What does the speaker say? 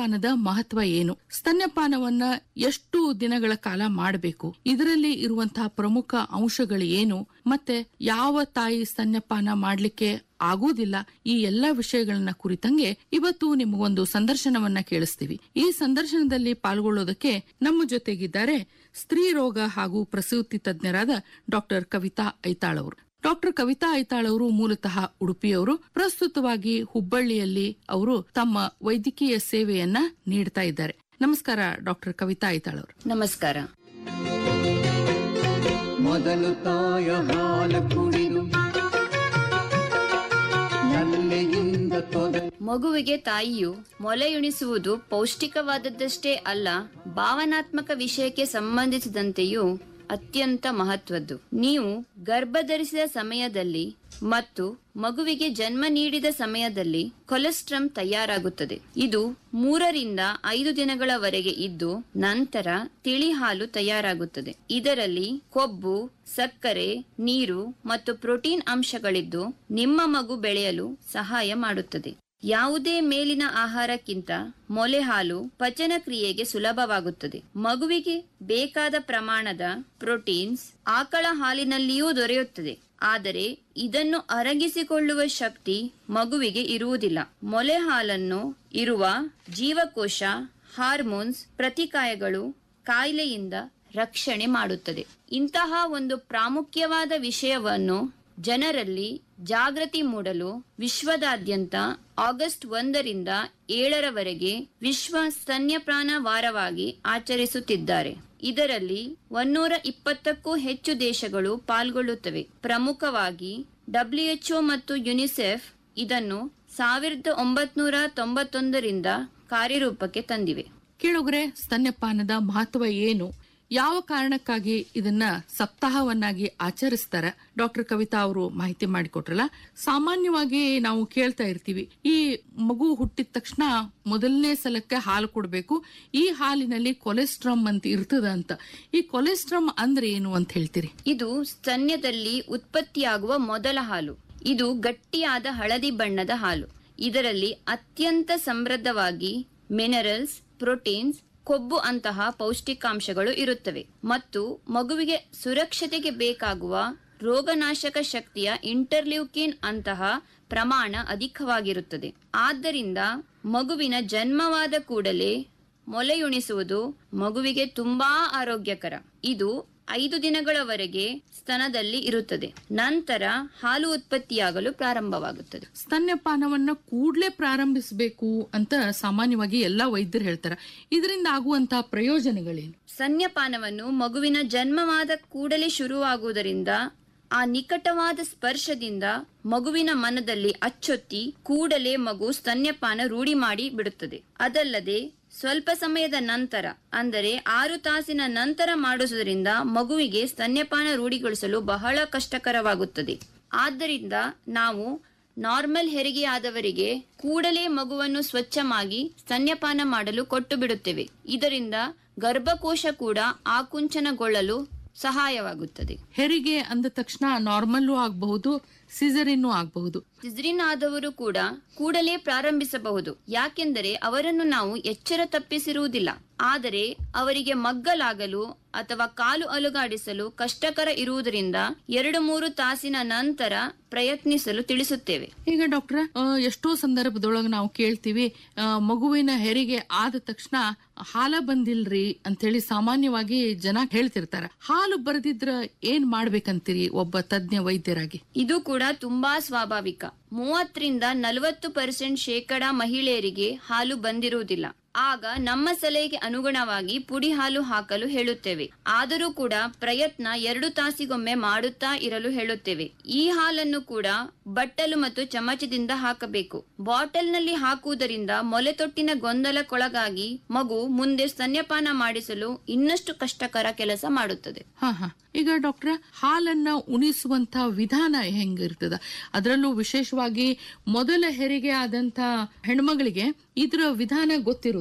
ಸ್ತನ್ಯಪಾನದ ಮಹತ್ವ ಏನು, ಸ್ತನ್ಯಪಾನವನ್ನ ಎಷ್ಟು ದಿನಗಳ ಕಾಲ ಮಾಡಬೇಕು, ಇದರಲ್ಲಿ ಇರುವಂತಹ ಪ್ರಮುಖ ಅಂಶಗಳು ಏನು, ಮತ್ತೆ ಯಾವ ತಾಯಿ ಸ್ತನ್ಯಪಾನ ಮಾಡ್ಲಿಕ್ಕೆ ಆಗುವುದಿಲ್ಲ, ಈ ಎಲ್ಲಾ ವಿಷಯಗಳನ್ನ ಕುರಿತಂಗೆ ಇವತ್ತು ನಿಮಗೊಂದು ಸಂದರ್ಶನವನ್ನ ಕೇಳಿಸ್ತೀವಿ. ಈ ಸಂದರ್ಶನದಲ್ಲಿ ಪಾಲ್ಗೊಳ್ಳೋದಕ್ಕೆ ನಮ್ಮ ಜೊತೆಗಿದ್ದಾರೆ ಸ್ತ್ರೀ ರೋಗ ಹಾಗೂ ಪ್ರಸೂತಿ ತಜ್ಞರಾದ ಡಾಕ್ಟರ್ ಕವಿತಾ ಐತಾಳ್ ಅವರು. ಡಾಕ್ಟರ್ ಕವಿತಾ ಐತಾಳ್ ಅವರು ಮೂಲತಃ ಉಡುಪಿಯವರು. ಪ್ರಸ್ತುತವಾಗಿ ಹುಬ್ಬಳ್ಳಿಯಲ್ಲಿ ಅವರು ತಮ್ಮ ವೈದ್ಯಕೀಯ ಸೇವೆಯನ್ನ ನೀಡ್ತಾ ಇದ್ದಾರೆ. ನಮಸ್ಕಾರ ಡಾಕ್ಟರ್ ಕವಿತಾ ಐತಾಳ್ ಅವರು. ನಮಸ್ಕಾರ. ಮೊದಲು ತಾಯ ಹಾಲ ಕುಡಿದು ಮಗುವಿಗೆ ತಾಯಿಯು ಮೊಲೆಯುಣಿಸುವುದು ಪೌಷ್ಟಿಕವಾದದ್ದಷ್ಟೇ ಅಲ್ಲ, ಭಾವನಾತ್ಮಕ ವಿಷಯಕ್ಕೆ ಸಂಬಂಧಿಸಿದಂತೆಯೂ ಅತ್ಯಂತ ಮಹತ್ವದ್ದು. ನೀವು ಗರ್ಭಧರಿಸಿದ ಸಮಯದಲ್ಲಿ ಮತ್ತು ಮಗುವಿಗೆ ಜನ್ಮ ನೀಡಿದ ಸಮಯದಲ್ಲಿ ಕೊಲೆಸ್ಟ್ರಾಲ್ ತಯಾರಾಗುತ್ತದೆ. ಇದು 3 ರಿಂದ 5 ದಿನಗಳವರೆಗೆ ಇದ್ದು ನಂತರ ತಿಳಿ ಹಾಲು ತಯಾರಾಗುತ್ತದೆ. ಇದರಲ್ಲಿ ಕೊಬ್ಬು, ಸಕ್ಕರೆ, ನೀರು ಮತ್ತು ಪ್ರೋಟೀನ್ ಅಂಶಗಳಿದ್ದು ನಿಮ್ಮ ಮಗು ಬೆಳೆಯಲು ಸಹಾಯ ಮಾಡುತ್ತದೆ. ಯಾವುದೇ ಮೇಲಿನ ಆಹಾರಕ್ಕಿಂತ ಮೊಲೆ ಹಾಲು ಪಚನ ಕ್ರಿಯೆಗೆ ಸುಲಭವಾಗುತ್ತದೆ. ಮಗುವಿಗೆ ಬೇಕಾದ ಪ್ರಮಾಣದ ಪ್ರೋಟೀನ್ಸ್ ಆಕಳ ಹಾಲಿನಲ್ಲಿಯೂ ದೊರೆಯುತ್ತದೆ. ಆದರೆ ಇದನ್ನು ಅರಗಿಸಿಕೊಳ್ಳುವ ಶಕ್ತಿ ಮಗುವಿಗೆ ಇರುವುದಿಲ್ಲ. ಮೊಲೆ ಹಾಲನ್ನು ಇರುವ ಜೀವಕೋಶ, ಹಾರ್ಮೋನ್ಸ್, ಪ್ರತಿಕಾಯಗಳು ಕಾಯಿಲೆಯಿಂದ ರಕ್ಷಣೆ ಮಾಡುತ್ತದೆ. ಇಂತಹ ಒಂದು ಪ್ರಾಮುಖ್ಯವಾದ ವಿಷಯವನ್ನು ಜನರಲ್ಲಿ ಜಾಗೃತಿ ಮೂಡಲು ವಿಶ್ವದಾದ್ಯಂತ ಆಗಸ್ಟ್ 1 ರಿಂದ 7 ವಿಶ್ವ ಸ್ತನ್ಯಪಾನ ವಾರವಾಗಿ ಆಚರಿಸುತ್ತಿದ್ದಾರೆ. ಇದರಲ್ಲಿ 120ಕ್ಕೂ ಹೆಚ್ಚು ದೇಶಗಳು ಪಾಲ್ಗೊಳ್ಳುತ್ತವೆ. ಪ್ರಮುಖವಾಗಿ WHO ಮತ್ತು ಯುನಿಸೆಫ್ ಇದನ್ನು 1991 ರಿಂದ ಕಾರ್ಯರೂಪಕ್ಕೆ ತಂದಿವೆ. ಕೇಳುಗರೆ, ಸ್ತನ್ಯಪಾನದ ಮಹತ್ವ ಏನು, ಯಾವ ಕಾರಣಕ್ಕಾಗಿ ಇದನ್ನ ಸಪ್ತಾಹವನ್ನಾಗಿ ಆಚರಿಸ್ತಾರ, ಡಾಕ್ಟರ್ ಕವಿತಾ ಅವರು ಮಾಹಿತಿ ಮಾಡಿಕೊಟ್ರಲ್ಲ. ಸಾಮಾನ್ಯವಾಗಿ ನಾವು ಕೇಳ್ತಾ ಇರ್ತೀವಿ, ಈ ಮಗು ಹುಟ್ಟಿದ ತಕ್ಷಣ ಮೊದಲನೇ ಸಲಕ್ಕೆ ಹಾಲು ಕೊಡಬೇಕು, ಈ ಹಾಲಿನಲ್ಲಿ ಕೊಲೆಸ್ಟ್ರಾಲ್ ಅಂತ ಇರ್ತದ ಅಂತ. ಈ ಕೊಲೆಸ್ಟ್ರಾಲ್ ಅಂದ್ರೆ ಏನು ಅಂತ ಹೇಳ್ತೀರಿ? ಇದು ಸ್ತನ್ಯದಲ್ಲಿ ಉತ್ಪತ್ತಿಯಾಗುವ ಮೊದಲ ಹಾಲು. ಇದು ಗಟ್ಟಿಯಾದ ಹಳದಿ ಬಣ್ಣದ ಹಾಲು. ಇದರಲ್ಲಿ ಅತ್ಯಂತ ಸಮೃದ್ಧವಾಗಿ ಮಿನರಲ್ಸ್, ಪ್ರೋಟೀನ್ಸ್, ಕೊಬ್ಬು ಅಂತಹ ಪೌಷ್ಟಿಕಾಂಶಗಳು ಇರುತ್ತವೆ ಮತ್ತು ಮಗುವಿಗೆ ಸುರಕ್ಷತೆಗೆ ಬೇಕಾಗುವ ರೋಗನಾಶಕ ಶಕ್ತಿಯ ಇಂಟರ್ಲ್ಯೂಕಿನ್ ಅಂತಹ ಪ್ರಮಾಣ ಅಧಿಕವಾಗಿರುತ್ತದೆ. ಆದ್ದರಿಂದ ಮಗುವಿನ ಜನ್ಮವಾದ ಕೂಡಲೇ ಮೊಲೆಯುಣಿಸುವುದು ಮಗುವಿಗೆ ತುಂಬಾ ಆರೋಗ್ಯಕರ. ಇದು 5 ದಿನಗಳವರೆಗೆ ಸ್ತನದಲ್ಲಿ ಇರುತ್ತದೆ. ನಂತರ ಹಾಲು ಉತ್ಪತ್ತಿಯಾಗಲು ಪ್ರಾರಂಭವಾಗುತ್ತದೆ. ಸ್ತನ್ಯಪಾನವನ್ನ ಕೂಡಲೇ ಪ್ರಾರಂಭಿಸಬೇಕು ಅಂತ ಸಾಮಾನ್ಯವಾಗಿ ಎಲ್ಲಾ ವೈದ್ಯರು ಹೇಳ್ತಾರೆ. ಇದರಿಂದ ಆಗುವಂತಹ ಪ್ರಯೋಜನಗಳೇನು? ಸ್ತನ್ಯಪಾನವನ್ನು ಮಗುವಿನ ಜನ್ಮವಾದ ಕೂಡಲೇ ಶುರುವಾಗುವುದರಿಂದ ಆ ನಿಕಟವಾದ ಸ್ಪರ್ಶದಿಂದ ಮಗುವಿನ ಮನದಲ್ಲಿ ಅಚ್ಚೊತ್ತಿ ಕೂಡಲೇ ಮಗು ಸ್ತನ್ಯಪಾನ ರೂಢಿ ಮಾಡಿ ಬಿಡುತ್ತದೆ. ಅದಲ್ಲದೆ ಸ್ವಲ್ಪ ಸಮಯದ ನಂತರ, ಅಂದರೆ 6 ತಾಸಿನ ನಂತರ ಮಾಡಿಸುವುದರಿಂದ ಮಗುವಿಗೆ ಸ್ತನ್ಯಪಾನ ರೂಢಿಗೊಳಿಸಲು ಬಹಳ ಕಷ್ಟಕರವಾಗುತ್ತದೆ. ಆದ್ದರಿಂದ ನಾವು ನಾರ್ಮಲ್ ಹೆರಿಗೆಯಾದವರಿಗೆ ಕೂಡಲೇ ಮಗುವನ್ನು ಸ್ವಚ್ಛವಾಗಿ ಸ್ತನ್ಯಪಾನ ಮಾಡಲು ಕೊಟ್ಟು ಬಿಡುತ್ತೇವೆ. ಇದರಿಂದ ಗರ್ಭಕೋಶ ಕೂಡ ಆಕುಂಚನಗೊಳ್ಳಲು ಸಹಾಯವಾಗುತ್ತದೆ. ಹೆರಿಗೆ ಅಂದ ತಕ್ಷಣ ನಾರ್ಮಲ್ ಆಗಬಹುದು, ಸಿಸರಿನ್ ಆಗಬಹುದು. ಸಿಸರಿನ್ ಆದವರು ಕೂಡ ಕೂಡಲೇ ಪ್ರಾರಂಭಿಸಬಹುದು. ಯಾಕೆಂದರೆ ಅವರನ್ನು ನಾವು ಎಚ್ಚರ ತಪ್ಪಿಸಿರುವುದಿಲ್ಲ. ಆದರೆ ಅವರಿಗೆ ಮಗ್ಗಲಾಗಲು ಅಥವಾ ಕಾಲು ಅಲುಗಾಡಿಸಲು ಕಷ್ಟಕರ ಇರುವುದರಿಂದ 2-3 ತಾಸಿನ ನಂತರ ಪ್ರಯತ್ನಿಸಲು ತಿಳಿಸುತ್ತೇವೆ. ಈಗ ಡಾಕ್ಟರ್, ಎಷ್ಟೋ ಸಂದರ್ಭದೊಳಗೆ ನಾವು ಕೇಳ್ತೀವಿ, ಮಗುವಿನ ಹೆರಿಗೆ ಆದ ತಕ್ಷಣ ಹಾಲ ಬಂದಿಲ್ರಿ ಅಂತ ಹೇಳಿ ಸಾಮಾನ್ಯವಾಗಿ ಜನ ಹೇಳ್ತಿರ್ತಾರೆ. ಹಾಲು ಬರೆದಿದ್ರ ಏನ್ ಮಾಡ್ಬೇಕಂತೀರಿ ಒಬ್ಬ ತಜ್ಞ ವೈದ್ಯರಾಗಿ? ಇದು ಕೂಡ ತುಂಬಾ ಸ್ವಾಭಾವಿಕ. 30 ರಿಂದ 40% ಮಹಿಳೆಯರಿಗೆ ಹಾಲು ಬಂದಿರುವುದಿಲ್ಲ. ಆಗ ನಮ್ಮ ಸಲಹೆಗೆ ಅನುಗುಣವಾಗಿ ಪುಡಿ ಹಾಲು ಹಾಕಲು ಹೇಳುತ್ತೇವೆ. ಆದರೂ ಕೂಡ ಪ್ರಯತ್ನ 2 ತಾಸಿಗೊಮ್ಮೆ ಮಾಡುತ್ತಾ ಇರಲು ಹೇಳುತ್ತೇವೆ. ಈ ಹಾಲನ್ನು ಕೂಡ ಬಟ್ಟಲು ಮತ್ತು ಚಮಚದಿಂದ ಹಾಕಬೇಕು. ಬಾಟಲ್ ನಲ್ಲಿ ಹಾಕುವುದರಿಂದ ಮೊಲೆತೊಟ್ಟಿನ ಗೊಂದಲಕ್ಕೊಳಗಾಗಿ ಮಗು ಮುಂದೆ ಸ್ತನ್ಯಪಾನ ಮಾಡಿಸಲು ಇನ್ನಷ್ಟು ಕಷ್ಟಕರ ಕೆಲಸ ಮಾಡುತ್ತದೆ. ಈಗ ಡಾಕ್ಟರ್, ಹಾಲನ್ನ ಉಣಿಸುವಂತ ವಿಧಾನ ಹೆಂಗಿರ್ತದ? ಅದರಲ್ಲೂ ವಿಶೇಷವಾಗಿ ಮೊದಲ ಹೆರಿಗೆ ಆದಂತ ಹೆಣ್ಮಗಳಿಗೆ ಇದರ ವಿಧಾನ ಗೊತ್ತಿರುವುದಿಲ್ಲ.